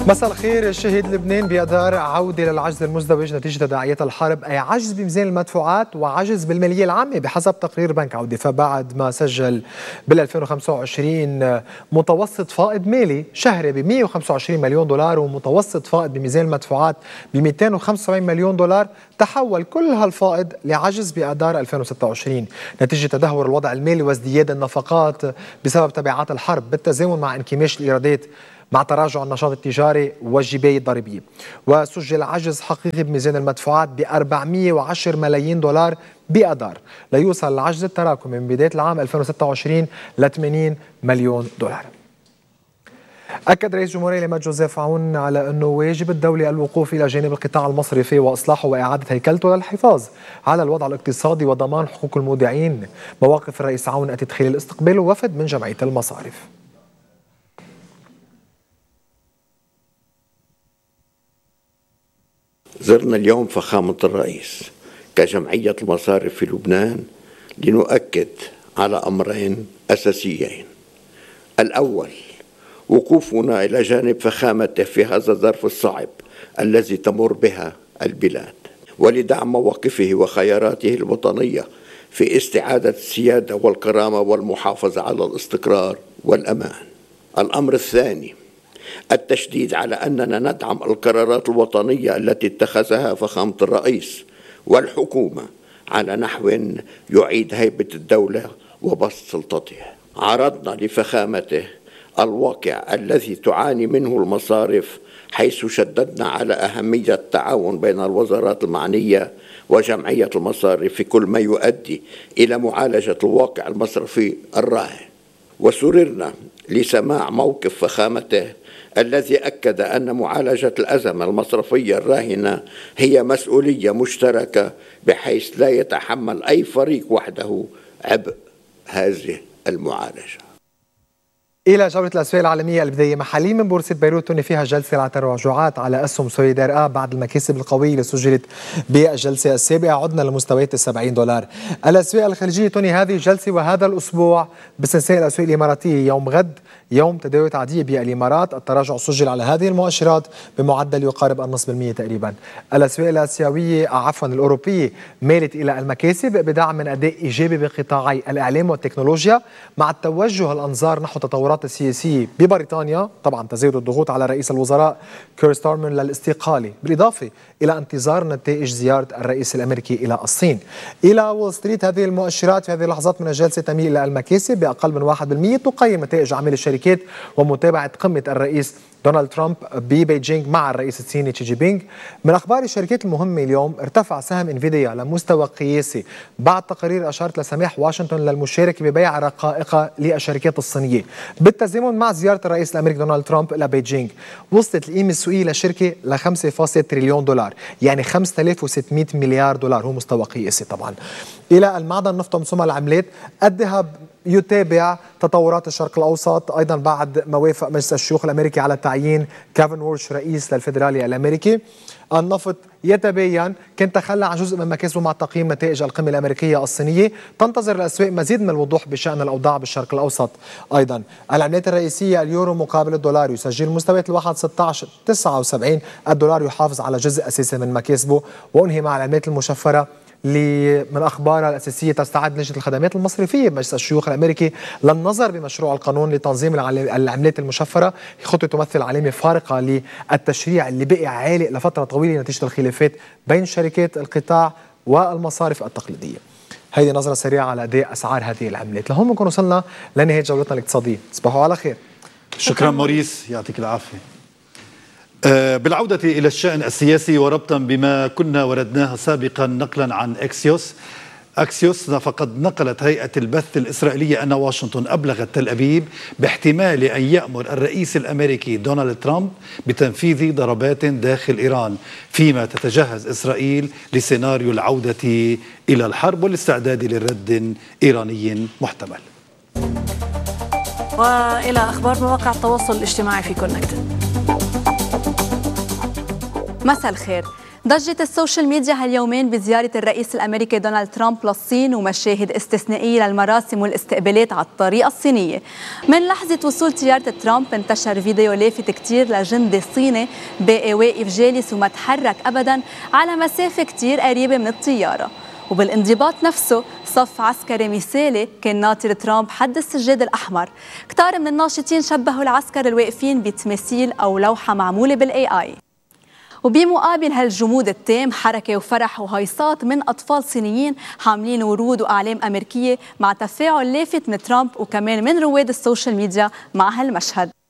مساء الخير. شهد لبنان بأدار عودة للعجز المزدوج نتيجة تداعيات الحرب، أي عجز بميزان المدفوعات وعجز بالمالية العامة بحسب تقرير بنك عودة. فبعد ما سجل بال 2025 متوسط فائض مالي شهري ب 125 مليون دولار ومتوسط فائض بميزان المدفوعات ب 275 مليون دولار، تحول كل هالفائض لعجز بأدار 2026 نتيجة تدهور الوضع المالي وازدياد النفقات بسبب تبعات الحرب، بالتزامن مع انكماش الإيرادات مع تراجع النشاط التجاري والجباية الضريبية. وسجل عجز حقيقي بميزان المدفوعات ب 410 ملايين دولار بأدار، ليوصل العجز التراكمي من بداية العام 2026 ل 80 مليون دولار. أكد رئيس الجمهورية الأحمد جوزيف عون على أنه واجب الدولة الوقوف إلى جانب القطاع المصرفي وإصلاحه وإعادة هيكلته للحفاظ على الوضع الاقتصادي وضمان حقوق المودعين. مواقف الرئيس عون أتت خلال استقبال وفد من جمعية المصارف. زرنا اليوم فخامة الرئيس كجمعية المصارف في لبنان لنؤكد على أمرين أساسيين. الأول، وقوفنا إلى جانب فخامته في هذا الظرف الصعب الذي تمر بها البلاد، ولدعم مواقفه وخياراته الوطنية في استعادة السيادة والكرامة والمحافظة على الاستقرار والأمان. الأمر الثاني، التشديد على أننا ندعم القرارات الوطنية التي اتخذها فخامة الرئيس والحكومة على نحو يعيد هيبة الدولة وبسط سلطتها. عرضنا لفخامته الواقع الذي تعاني منه المصارف، حيث شددنا على أهمية التعاون بين الوزارات المعنية وجمعية المصارف في كل ما يؤدي إلى معالجة الواقع المصرفي الراهن. وسررنا لسماع موقف فخامته الذي أكد أن معالجة الأزمة المصرفية الراهنة هي مسؤولية مشتركة، بحيث لا يتحمل أي فريق وحده عبء هذه المعالجة. إلى جولة الأسواق العالمية. البداية محلية من بورصة بيروت توني فيها جلسة على تراجعات على أسهم سوليدار بعد المكاسب القوية اللي سجلت بالجلسة السابقة. عدنا لمستويات $70. الأسواق الخليجية توني هذه الجلسة وهذا الأسبوع باستثناء الأسواق الإماراتية يوم غد يوم تداولات عادية بالإمارات. التراجع سجل على هذه المؤشرات بمعدل يقارب النصف بالمية تقريبا. الأسواق الآسيوية الأوروبية مالت إلى المكاسب بدعم من أداء إيجابي بقطاعي الإعلام والتكنولوجيا، مع التوجه الأنظار نحو التطورات السياسية ببريطانيا، طبعا تزايد الضغوط على رئيس الوزراء كير ستارمر للاستقالة، بالإضافة إلى انتظار نتائج زيارة الرئيس الأمريكي إلى الصين. إلى وول ستريت هذه المؤشرات في هذه اللحظات من الجلسة تميل إلى المكاسب بأقل من 1%. تقيم نتائج أعمال الشركات ومتابعة قمة الرئيس دونالد ترامب ببيجينغ مع الرئيس الصيني شي جين بينغ. من أخبار الشركات المهمة اليوم، ارتفع سهم انفيديا لمستوى قياسي بعد تقارير أشارت لسماح واشنطن للمشاركة ببيع رقائق للشركات الصينية، بالتزامن مع زيارة الرئيس الأمريكي دونالد ترامب إلى بيجينغ. وصلت القيمة السوقية للشركة ل 5.3 تريليون دولار، يعني 5600 مليار دولار، هو مستوى قياسي طبعا. إلى المعدن، نفط ومسمى العملات. الذهب يتابع تطورات الشرق الأوسط أيضا بعد ما وافق مجلس الشيوخ الأمريكي على تعيين كيفن وورش رئيس للفيدرالي الأمريكي. النفط يتباين، كان تخلى عن جزء من مكاسبه مع تقييم نتائج القمة الأمريكية الصينية. تنتظر الأسواق مزيد من الوضوح بشأن الأوضاع بالشرق الأوسط. أيضا العملات الرئيسية، اليورو مقابل الدولار يسجل مستويات الواحد 16.79. الدولار يحافظ على جزء أساسي من مكاسبه. وأنهي مع العملات المشفرة اللي من أخبارها الأساسية. تستعد لجنة الخدمات المصرفية بمجلس الشيوخ الأمريكي للنظر بمشروع القانون لتنظيم العملات المشفرة، خطوة تمثل علامة فارقة للتشريع اللي بقي عالق لفترة طويلة نتيجة الخلافات بين شركات القطاع والمصارف التقليدية. هيدي نظرة سريعة على أداء أسعار هذه العملات. لهون بنكون وصلنا لنهاية جولتنا الاقتصادية. تصبحوا على خير. شكرا موريس، يعطيك العافية. بالعودة إلى الشأن السياسي وربطا بما كنا وردناه سابقا نقلا عن أكسيوس، فقد نقلت هيئة البث الإسرائيلية أن واشنطن أبلغت تل أبيب باحتمال أن يأمر الرئيس الأمريكي دونالد ترامب بتنفيذ ضربات داخل إيران، فيما تتجهز إسرائيل لسيناريو العودة إلى الحرب والاستعداد لرد إيراني محتمل. وإلى أخبار مواقع التواصل الاجتماعي في كونكت. مساء الخير. ضجت السوشيال ميديا هاليومين بزيارة الرئيس الأمريكي دونالد ترامب للصين ومشاهد استثنائية للمراسم والاستقبالات على الطريقة الصينية. من لحظة وصول طيارة ترامب انتشر فيديو لافت كتير لجندي صيني باقي واقف جالس وما تحرك أبدا على مسافة كتير قريبة من الطيارة. وبالانضباط نفسه صف عسكري مثالي كان ناطر ترامب حد السجاد الأحمر. كتار من الناشطين شبهوا العسكر الواقفين بتماثيل أو لوحة معمولة بالاي. وبمقابل هالجمود التام حركة وفرح وهيصات من أطفال صينيين حاملين ورود وأعلام أمريكية مع تفاعل لافت من ترامب وكمان من رواد السوشيال ميديا مع هالمشهد.